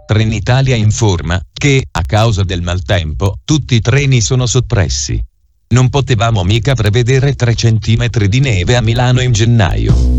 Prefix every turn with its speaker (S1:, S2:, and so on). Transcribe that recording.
S1: Trenitalia informa che, a causa del maltempo, tutti i treni sono soppressi. Non potevamo mica prevedere 3 centimetri di neve a Milano in gennaio.